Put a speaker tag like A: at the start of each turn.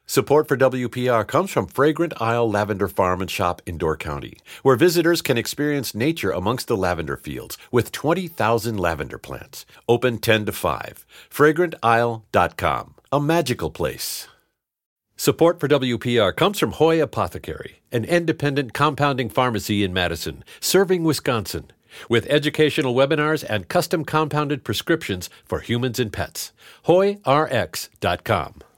A: Support for WPR comes from Fragrant Isle Lavender Farm and Shop in Door County, where visitors can experience nature amongst the lavender fields with 20,000 lavender plants. Open 10 to 5. FragrantIsle.com. A magical place. Support for WPR comes from Hoy Apothecary, an independent compounding pharmacy in Madison, serving Wisconsin, with educational webinars and custom compounded prescriptions for humans and pets. HoyRx.com.